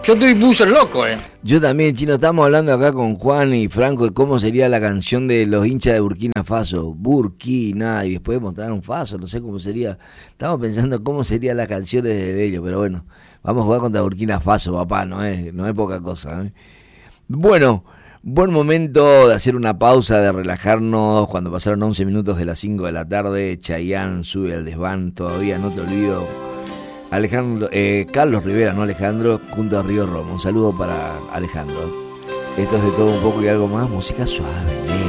Yo estoy puso loco, Yo también, Chino. Estamos hablando acá con Juan y Franco de cómo sería la canción de los hinchas de Burkina Faso. Burkina, y después mostraron Faso, no sé cómo sería. Estamos pensando cómo serían las canciones de ellos, pero bueno, vamos a jugar contra Burkina Faso, papá, no es poca cosa, Bueno, buen momento de hacer una pausa, de relajarnos. Cuando pasaron 11 minutos de las 5 de la tarde, Chayanne sube al desván, todavía no te olvido. Carlos Rivera, no Alejandro, junto a Río Roma. Un saludo para Alejandro. Esto es de todo un poco y algo más, música suave.